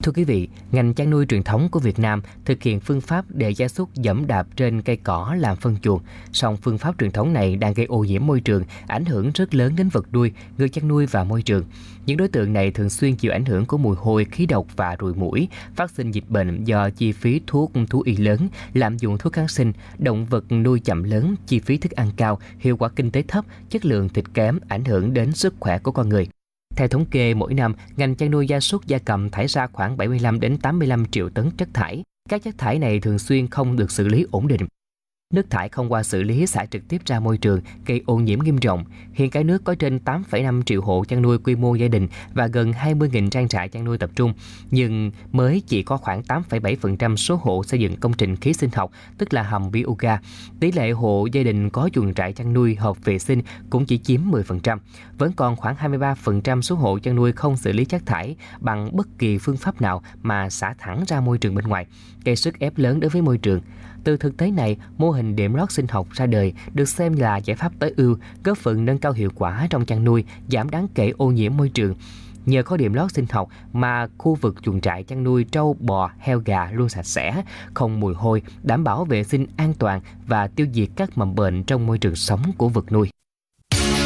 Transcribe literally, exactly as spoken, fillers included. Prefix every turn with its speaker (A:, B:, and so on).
A: Thưa quý vị, ngành chăn nuôi truyền thống của Việt Nam thực hiện phương pháp để gia súc giẫm đạp trên cây cỏ làm phân chuồng. Song phương pháp truyền thống này đang gây ô nhiễm môi trường, ảnh hưởng rất lớn đến vật nuôi, người chăn nuôi và môi trường. Những đối tượng này thường xuyên chịu ảnh hưởng của mùi hôi, khí độc và ruồi muỗi, phát sinh dịch bệnh do chi phí thuốc thú y lớn, lạm dụng thuốc kháng sinh, động vật nuôi chậm lớn, chi phí thức ăn cao, hiệu quả kinh tế thấp, chất lượng thịt kém, ảnh hưởng đến sức khỏe của con người. Theo thống kê, mỗi năm, ngành chăn nuôi gia súc gia cầm thải ra khoảng bảy mươi lăm đến tám mươi lăm triệu tấn chất thải. Các chất thải này thường xuyên không được xử lý ổn định. Nước thải không qua xử lý xả trực tiếp ra môi trường, gây ô nhiễm nghiêm trọng. Hiện cả nước có trên tám phẩy năm triệu hộ chăn nuôi quy mô gia đình và gần hai mươi nghìn trang trại chăn nuôi tập trung, nhưng mới chỉ có khoảng tám phẩy bảy phần trăm số hộ xây dựng công trình khí sinh học, tức là hầm bioga. Tỷ lệ hộ gia đình có chuồng trại chăn nuôi hợp vệ sinh cũng chỉ chiếm mười phần trăm. Vẫn còn khoảng hai mươi ba phần trăm số hộ chăn nuôi không xử lý chất thải bằng bất kỳ phương pháp nào mà xả thẳng ra môi trường bên ngoài, gây sức ép lớn đối với môi trường. Từ thực tế này, mô hình đệm lót sinh học ra đời được xem là giải pháp tối ưu, góp phần nâng cao hiệu quả trong chăn nuôi, giảm đáng kể ô nhiễm môi trường. Nhờ có đệm lót sinh học mà khu vực chuồng trại chăn nuôi trâu, bò, heo, gà luôn sạch sẽ, không mùi hôi, đảm bảo vệ sinh an toàn và tiêu diệt các mầm bệnh trong môi trường sống của vật nuôi.